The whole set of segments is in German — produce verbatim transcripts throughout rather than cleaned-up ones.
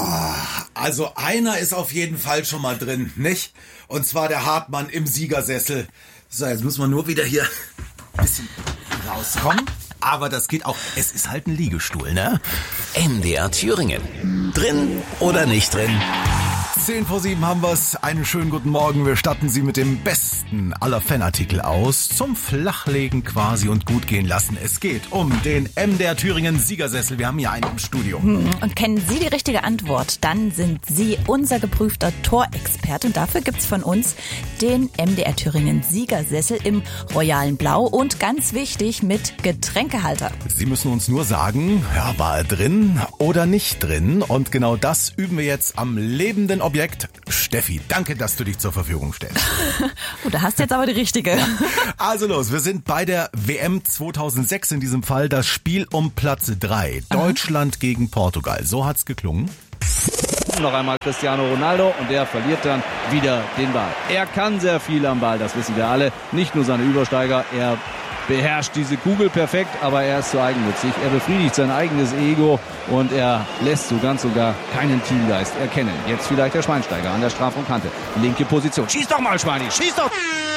Also einer ist auf jeden Fall schon mal drin, nicht? Und zwar der Hartmann im Siegersessel. So, jetzt muss man nur wieder hier ein bisschen rauskommen. Aber das geht auch. Es ist halt ein Liegestuhl, ne? M D R Thüringen. Drin oder nicht drin? Zehn vor sieben haben wir's. Einen schönen guten Morgen. Wir statten Sie mit dem besten aller Fanartikel aus. Zum Flachlegen quasi und gut gehen lassen. Es geht um den M D R Thüringen Siegersessel. Wir haben hier einen im Studio. Und kennen Sie die richtige Antwort, dann sind Sie unser geprüfter Torexperte. Und dafür gibt's von uns den M D R Thüringen Siegersessel im royalen Blau und ganz wichtig mit Getränkehalter. Sie müssen uns nur sagen, ja, war er drin oder nicht drin? Und genau das üben wir jetzt am lebenden Objekt. Steffi, danke, dass du dich zur Verfügung stellst. Oh, da hast du jetzt aber die richtige. Ja. Also los, wir sind bei der W M zweitausendsechs in diesem Fall. Das Spiel um Platz drei. Deutschland gegen Portugal. So hat's geklungen. Noch einmal Cristiano Ronaldo und der verliert dann wieder den Ball. Er kann sehr viel am Ball, das wissen wir alle. Nicht nur seine Übersteiger, er beherrscht diese Kugel perfekt, aber er ist zu eigennützig. Er befriedigt sein eigenes Ego und er lässt so ganz sogar keinen Teamgeist erkennen. Jetzt vielleicht der Schweinsteiger an der Strafraumkante. Linke Position. Schieß doch mal, Schweini, schieß doch!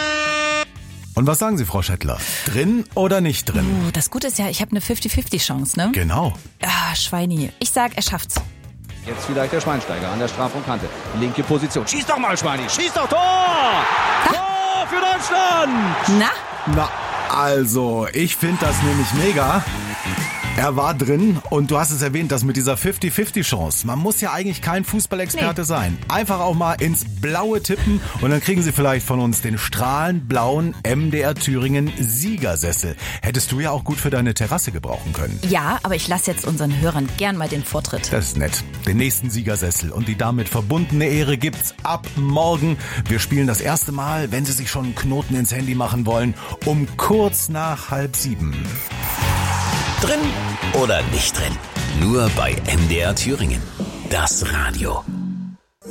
Und was sagen Sie, Frau Schettler? Drin oder nicht drin? Oh, das Gute ist ja, ich habe eine fünfzig fünfzig Chance, ne? Genau. Ah, Schweini. Ich sag, er schafft's. Jetzt vielleicht der Schweinsteiger an der Strafraumkante. Linke Position. Schieß doch mal, Schweini, schieß doch! Tor! Da. Tor für Deutschland! Na? Na, also, ich finde das nämlich mega. Er war drin und du hast es erwähnt, das mit dieser fünfzig fünfzig Chance. Man muss ja eigentlich kein Fußballexperte nee. sein. Einfach auch mal ins Blaue tippen und dann kriegen Sie vielleicht von uns den strahlend blauen M D R Thüringen Siegersessel. Hättest du ja auch gut für deine Terrasse gebrauchen können. Ja, aber ich lasse jetzt unseren Hörern gern mal den Vortritt. Das ist nett. Den nächsten Siegersessel und die damit verbundene Ehre gibt's ab morgen. Wir spielen das erste Mal, wenn Sie sich schon einen Knoten ins Handy machen wollen, um kurz nach halb sieben. Drin oder nicht drin? Nur bei M D R Thüringen. Das Radio.